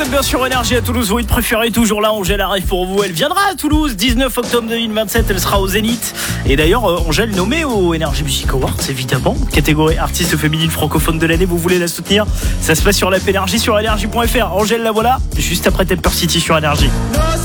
vous êtes bien sur Énergie à Toulouse, vos hits préférés, toujours là. Angèle arrive pour vous, elle viendra à Toulouse 19 octobre 2027, elle sera au Zénith. Et d'ailleurs Angèle nommée au Energy Music Awards, évidemment, catégorie artiste féminine francophone de l'année. Vous voulez la soutenir, ça se passe sur l'app Énergie, sur énergie.fr. Angèle la voilà, juste après Temper City sur Énergie.